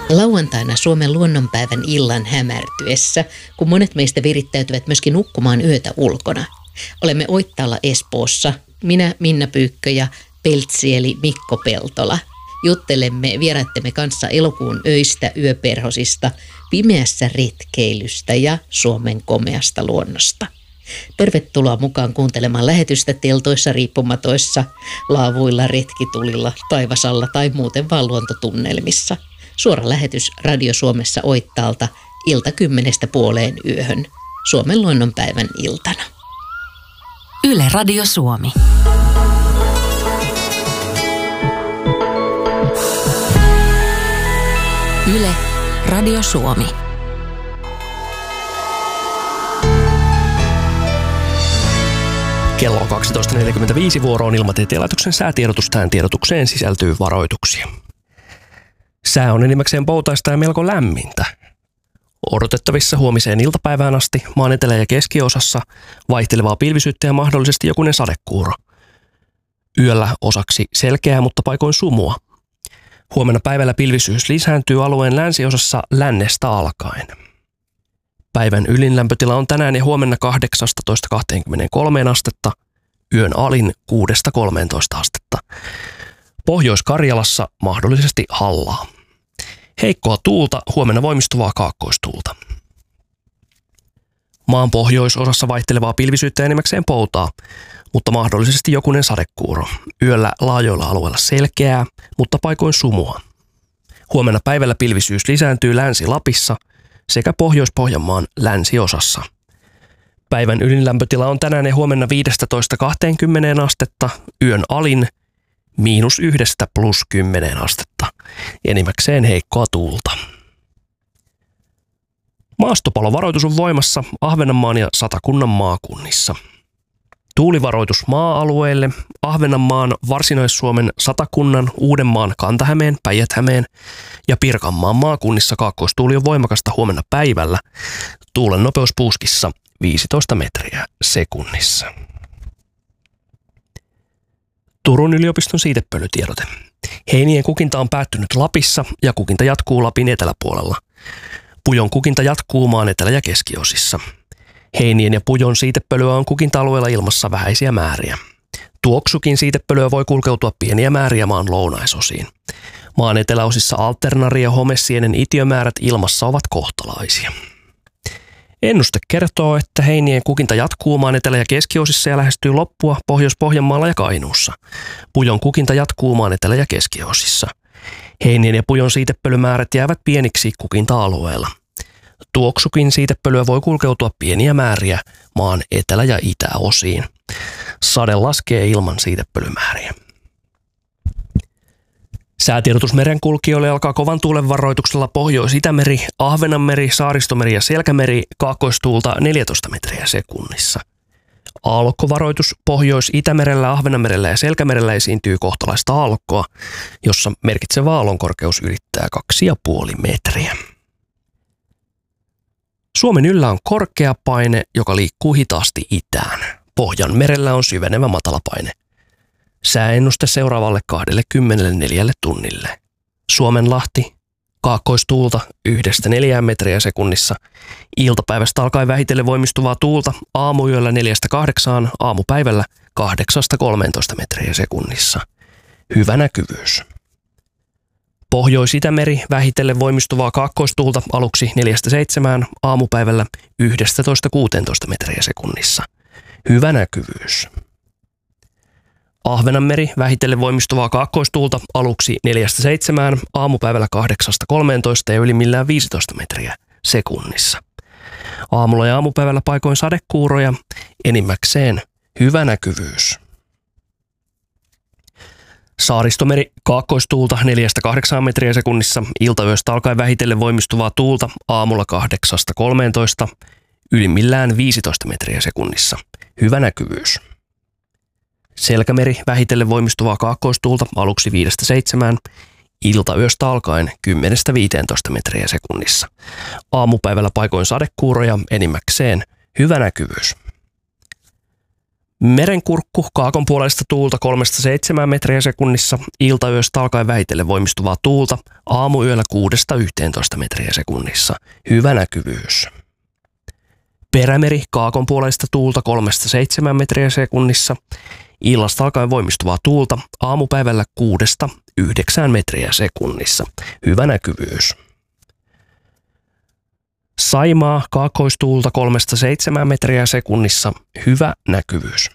Lauantaina Suomen luonnonpäivän illan hämärtyessä, kun monet meistä virittäytyvät myöskin nukkumaan yötä ulkona. Olemme Oittaalla Espoossa, minä Minna Pyykkö ja Peltsi eli Mikko Peltola. Juttelemme vieraittemme kanssa elokuun öistä, yöperhosista, pimeässä retkeilystä ja Suomen komeasta luonnosta. Tervetuloa mukaan kuuntelemaan lähetystä teltoissa, riippumatoissa, laavuilla, retkitulilla, taivasalla tai muuten vaan luontotunnelmissa. Suora lähetys Radio Suomessa Oittaalta ilta 10:00 Suomen luonnonpäivän iltana. Yle Radio Suomi. Yle Radio Suomi. Kello on 12.45 vuoroon Ilmatieteen laitoksen säätiedotus. Tähän tiedotukseen sisältyy varoituksia. Sää on enimmäkseen poutaista ja melko lämmintä. Odotettavissa huomiseen iltapäivään asti maan etelä- ja keskiosassa vaihtelevaa pilvisyyttä ja mahdollisesti jokunen sadekuuro. Yöllä osaksi selkeää, mutta paikoin sumua. Huomenna päivällä pilvisyys lisääntyy alueen länsiosassa lännestä alkaen. Päivän ylinlämpötila on tänään ja huomenna 18-23 astetta, yön alin 6-13 astetta. Pohjois-Karjalassa mahdollisesti hallaa. Heikkoa tuulta, huomenna voimistuvaa kaakkoistuulta. Maan pohjoisosassa vaihtelevaa pilvisyyttä enimmäkseen poutaa, mutta mahdollisesti jokunen sadekuuro. Yöllä laajoilla alueilla selkeää, mutta paikoin sumua. Huomenna päivällä pilvisyys lisääntyy Länsi-Lapissa sekä Pohjois-Pohjanmaan länsiosassa. Päivän ylinlämpötila on tänään ja huomenna 15-20 astetta, yön alin -1 +10 astetta. Enimmäkseen heikkoa tuulta. Maastopalovaroitus on voimassa Ahvenanmaan ja Satakunnan maakunnissa. Tuulivaroitus maa-alueille Ahvenanmaan, Varsinais-Suomen, Satakunnan, Uudenmaan, Kanta-Hämeen, Päijät-Hämeen ja Pirkanmaan maakunnissa kaakkoistuuli on voimakasta huomenna päivällä. Tuulen nopeus puuskissa 15 metriä sekunnissa. Turun yliopiston siitepölytiedote. Heinien kukinta on päättynyt Lapissa ja kukinta jatkuu Lapin eteläpuolella. Pujon kukinta jatkuu maan etelä- ja keskiosissa. Heinien ja pujon siitepölyä on kukinta-alueella ilmassa vähäisiä määriä. Tuoksukin siitepölyä voi kulkeutua pieniä määriä maan lounaisosiin. Maan eteläosissa alternari- ja homesienen itiömäärät ilmassa ovat kohtalaisia. Ennuste kertoo, että heinien kukinta jatkuu maan etelä- ja keskiosissa ja lähestyy loppua Pohjois-Pohjanmaalla ja Kainuussa. Pujon kukinta jatkuu maan etelä- ja keskiosissa. Heinien ja pujon siitepölymäärät jäävät pieniksi kukinta-alueella. Tuoksukin siitepölyä voi kulkeutua pieniä määriä maan etelä- ja itäosiin. Sade laskee ilman siitepölymääriä. Säätiedotus merenkulkijoille alkaa kovan tuulen varoituksella Pohjois-Itämeri, Ahvenanmeri, Saaristomeri ja Selkämeri, kaakkoistuulta 14 metriä sekunnissa. Aallokkovaroitus Pohjois-Itämerellä, Ahvenanmerellä ja Selkämerellä esiintyy kohtalaista aallokkoa, jossa merkitsevä aallonkorkeus ylittää 2,5 metriä. Suomen yllä on korkea paine, joka liikkuu hitaasti itään. Pohjanmerellä on syvenevä matalapaine. Sääennuste seuraavalle 24 tunnille. Suomenlahti, kaakkoistuulta 1-4 metriä sekunnissa. Iltapäivästä alkaen vähitellen voimistuvaa tuulta, aamuyöllä 4-8, aamupäivällä 8-13 metriä sekunnissa. Hyvä näkyvyys. Pohjois-Itämeri vähitellen voimistuvaa kaakkoistuulta aluksi 4-7, aamupäivällä 11-16 metriä sekunnissa. Hyvä näkyvyys. Ahvenanmeri vähitellen voimistuvaa kaakkoistuulta aluksi 4-7, aamupäivällä 8-13 ja ylimmillään 15 metriä sekunnissa. Aamulla ja aamupäivällä paikoin sadekuuroja, enimmäkseen hyvä näkyvyys. Saaristomeri kaakkoistuulta 4-8 metriä sekunnissa, iltayöstä alkaen vähitellen voimistuvaa tuulta aamulla 8-13, ylimmillään 15 metriä sekunnissa. Hyvä näkyvyys. Selkämeri vähitellen voimistuvaa kaakkoistuulta aluksi 5-7, iltayöstä alkaen 10-15 metriä sekunnissa. Aamupäivällä paikoin sadekuuroja, enimmäkseen hyvä näkyvyys. Merenkurkku kaakon puolesta tuulta 3-7 metriä sekunnissa, iltayöstä alkaen vähitellen voimistuvaa tuulta, aamuyöllä 6-11 metriä sekunnissa. Hyvä näkyvyys. Perämeri kaakon puolesta tuulta 3-7 metriä sekunnissa, illasta alkaen voimistuvaa tuulta, aamupäivällä 6-9 metriä sekunnissa. Hyvä näkyvyys. Saimaa kaakkoistuulta 3-7 metriä sekunnissa. Hyvä näkyvyys.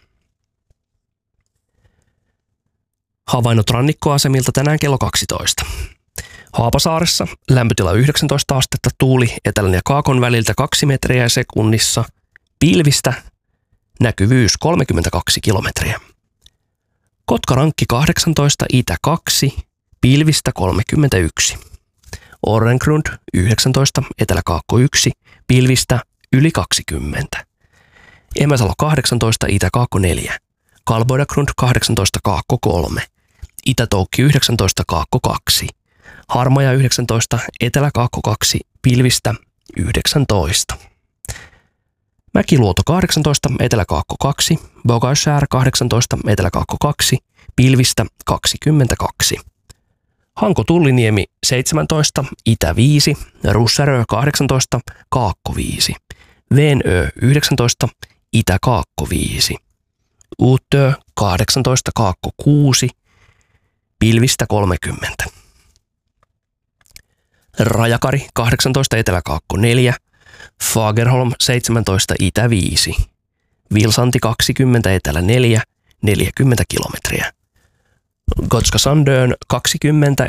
Havainnot rannikkoasemilta tänään kello 12. Haapasaaressa lämpötila 19 astetta, tuuli etelän ja kaakon väliltä 2 metriä sekunnissa. Pilvistä näkyvyys 32 kilometriä. Kotkarankki 18, itä 2, pilvistä 31. Orrengrund 19, etelä-kaakko 1, pilvistä yli 20. Emäsalo 18, itä-kaakko 4. Kalboidagrund 18, kaakko 3. Itä-Toukki 19, kaakko 2. Harmaja 19, etelä-kaakko 2, pilvistä 19. Mäkiluoto 18, etelä-kaakko 2. Bogaskär 18, etelä-kaakko 2, pilvistä 22. Hanko-Tulliniemi 17, itä 5, Russärö 18, kaakko 5, Venö 19, itä-kaakko 5, Uutö 18, kaakko 6, pilvistä 30. Rajakari 18, etelä-kaakko 4, Fagerholm 17, itä 5, Vilsanti 20, etelä 4, 40 kilometriä. Gotska Sandön 20,